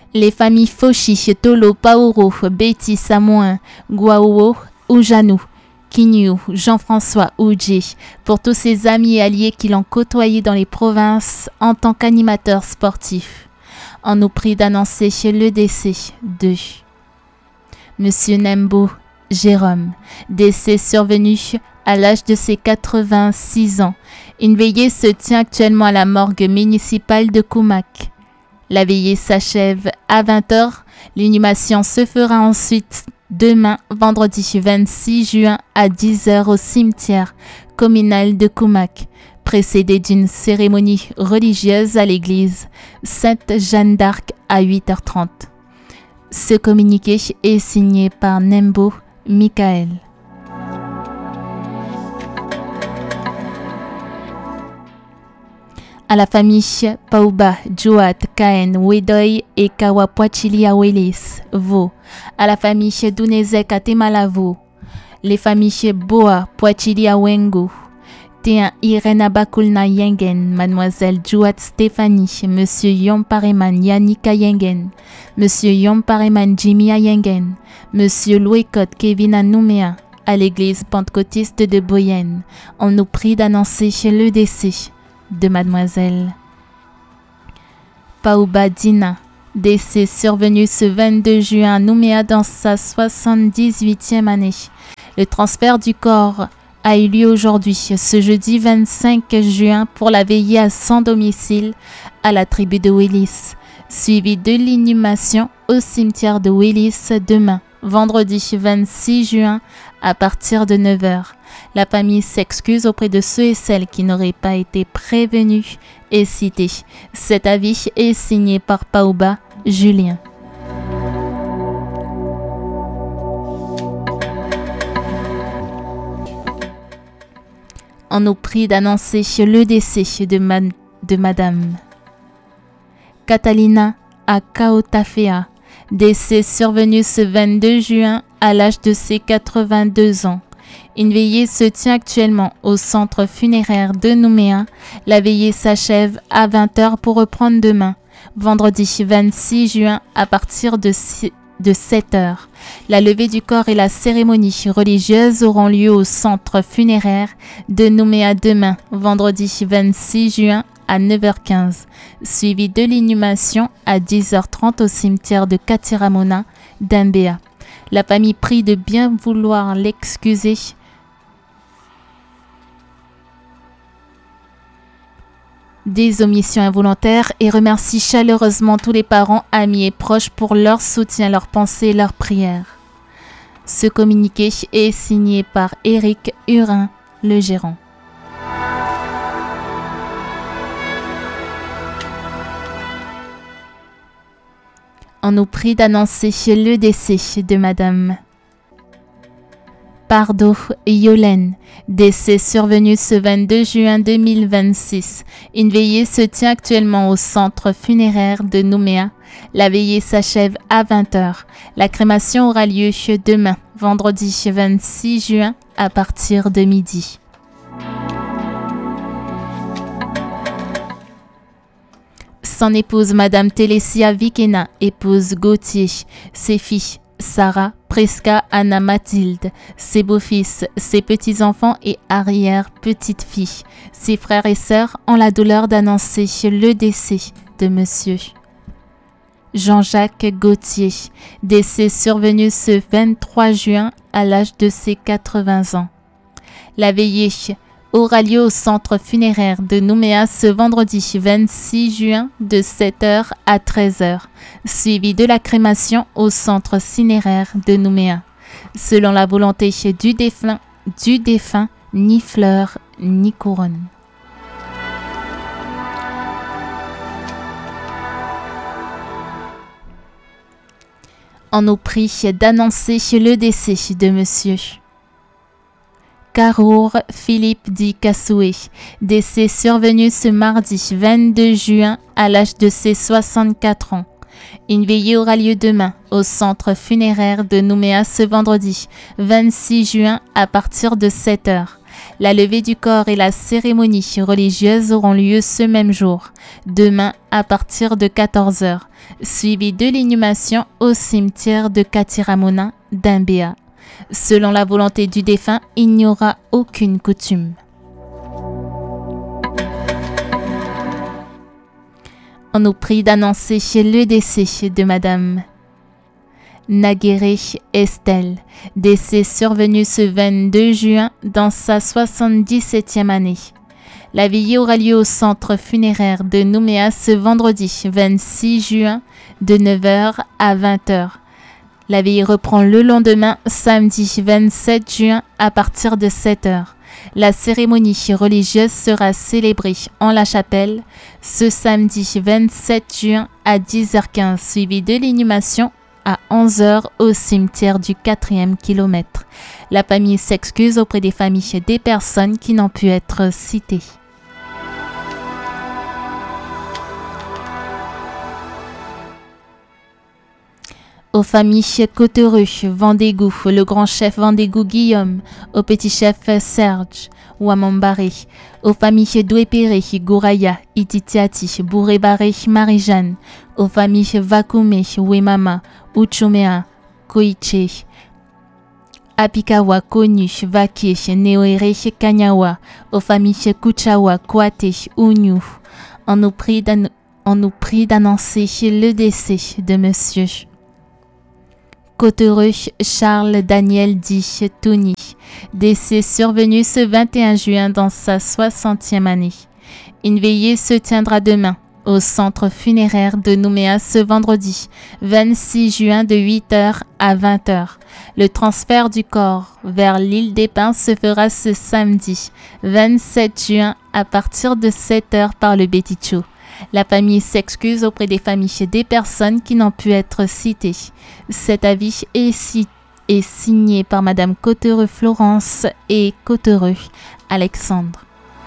Les familles Fochi, Tolo, Paoro, Betty, Samoin, Guao, Oujanou, Kinyu, Jean-François, Oudjé, pour tous ses amis et alliés qui l'ont côtoyé dans les provinces en tant qu'animateur sportif. On nous prie d'annoncer le décès de Monsieur Nembo Jérôme, décès survenu à l'âge de ses 86 ans. Une veillée se tient actuellement à la morgue municipale de Koumak. La veillée s'achève à 20h. L'inhumation se fera ensuite demain, vendredi 26 juin à 10h au cimetière communal de Koumak, précédée d'une cérémonie religieuse à l'église Sainte-Jeanne d'Arc à 8h30. Ce communiqué est signé par Nembo Michael. À la famille Pauba, Joat, Kaen, Wedoy et Kawapwachili Awelis, Vo. À la famille Dunezek à Temalavo. Les familles Boa, Pwachili Awengo. Tien Irena Bakulna Yengen, Mademoiselle Joat Stéphanie, Monsieur Yompareman Yannika Yengen, Monsieur Yompareman Jimmy Yengen, Monsieur Louécotte Kevin Anoumea, à l'église pentecôtiste de Boyenne. On nous prie d'annoncer le décès de Mademoiselle Pauba Dina, décès survenu ce 22 juin à Nouméa dans sa 78e année. Le transfert du corps a eu lieu aujourd'hui, ce jeudi 25 juin, pour la veillée à son domicile à la tribu de Willis, suivi de l'inhumation au cimetière de Willis demain, vendredi 26 juin, à partir de 9h. La famille s'excuse auprès de ceux et celles qui n'auraient pas été prévenus et cités. Cet avis est signé par Pauba Julien. On nous prie d'annoncer le décès de Madame Catalina Akaotafea, décès survenu ce 22 juin à l'âge de ses 82 ans. Une veillée se tient actuellement au centre funéraire de Nouméa. La veillée s'achève à 20h pour reprendre demain, vendredi 26 juin à partir de 7h. La levée du corps et la cérémonie religieuse auront lieu au centre funéraire de Nouméa demain, vendredi 26 juin à 9h15, suivi de l'inhumation à 10h30 au cimetière de Katiramona d'Mbea. La famille prie de bien vouloir l'excuser des omissions involontaires et remercie chaleureusement tous les parents, amis et proches pour leur soutien, leur pensée et leur prière. Ce communiqué est signé par Éric Hurin, le gérant. On nous prie d'annoncer le décès de Madame Pardo Yolène, décès survenu ce 22 juin 2026. Une veillée se tient actuellement au centre funéraire de Nouméa. La veillée s'achève à 20h. La crémation aura lieu demain, vendredi 26 juin, à partir de midi. Son épouse, Madame Télésia Vikena, épouse Gauthier, ses filles, Sarah, Presca, Anna Mathilde, ses beaux-fils, ses petits-enfants et arrière-petites-filles, ses frères et sœurs ont la douleur d'annoncer le décès de Monsieur Jean-Jacques Gauthier, décès survenu ce 23 juin à l'âge de ses 80 ans. La veillée aura lieu au centre funéraire de Nouméa ce vendredi 26 juin de 7h à 13h, suivi de la crémation au centre cinéraire de Nouméa. Selon la volonté du défunt, ni fleurs ni couronne. On nous prie d'annoncer le décès de Monsieur Carour Philippe Di Cassoué, décès survenu ce mardi 22 juin à l'âge de ses 64 ans. Une veillée aura lieu demain au centre funéraire de Nouméa ce vendredi 26 juin à partir de 7h. La levée du corps et la cérémonie religieuse auront lieu ce même jour, demain à partir de 14h, suivi de l'inhumation au cimetière de Katiramona d'Imbéa. Selon la volonté du défunt, il n'y aura aucune coutume. On nous prie d'annoncer le décès de Madame Naguéré Estelle, décès survenu ce 22 juin dans sa 77e année. La veillée aura lieu au centre funéraire de Nouméa ce vendredi 26 juin de 9h à 20h. La veillée reprend le lendemain, samedi 27 juin à partir de 7h. La cérémonie religieuse sera célébrée en la chapelle ce samedi 27 juin à 10h15, suivi de l'inhumation à 11h au cimetière du 4e kilomètre. La famille s'excuse auprès des familles des personnes qui n'ont pu être citées. Aux familles Cottereux, Vendégou, le grand chef Vendégou Guillaume, au petit chef Serge, Ouamambaré, aux familles Douépéré, Gouraya, Ititiati, Bouré-Baré, Marie-Jeanne, aux familles Vakoumé, Ouemama, Uchumea, Koiche, Apikawa, Konu, Vaké, Neoéré, Kanyawa, aux familles Kuchawa, Kouate, Ougnou. On nous prie d'annoncer le décès de monsieur Cottereux Charles Daniel dit Touni, décès survenu ce 21 juin dans sa 60e année. Une veillée se tiendra demain au centre funéraire de Nouméa ce vendredi 26 juin de 8h à 20h. Le transfert du corps vers l'île des Pins se fera ce samedi 27 juin à partir de 7h par le Béticho. La famille s'excuse auprès des familles des personnes qui n'ont pu être citées. Cet avis est signé par Madame Cottereux Florence et Cottereux Alexandre.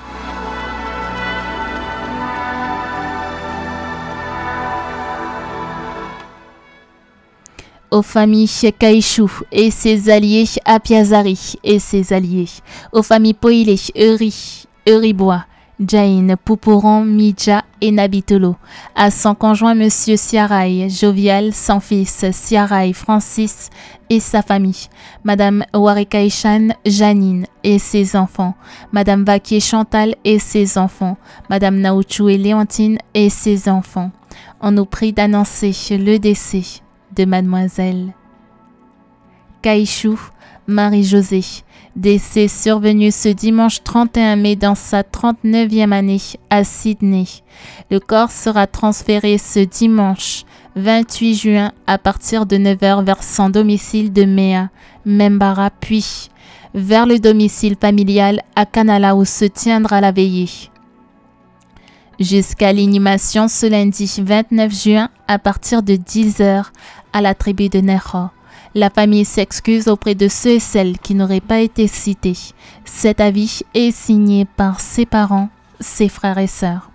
Aux familles Kaïchou et ses alliés Apiazari et ses alliés. Aux familles Poilé, Euribois, Jain, Pouporon, Midja et Nabitolo, à son conjoint Monsieur Siaraï, Jovial, son fils Siaraï Francis et sa famille, Madame Warekaïchan Janine et ses enfants, Madame Vaquier Chantal et ses enfants, Madame Naouchou et Léontine et ses enfants. On nous prie d'annoncer le décès de Mademoiselle Kaïchou Marie-Josée, décès survenu ce dimanche 31 mai dans sa 39e année à Sydney. Le corps sera transféré ce dimanche 28 juin à partir de 9h vers son domicile de Mea, Membara, puis vers le domicile familial à Canala où se tiendra la veillée. Jusqu'à l'inhumation ce lundi 29 juin à partir de 10h à la tribu de Neho. La famille s'excuse auprès de ceux et celles qui n'auraient pas été cités. Cet avis est signé par ses parents, ses frères et sœurs.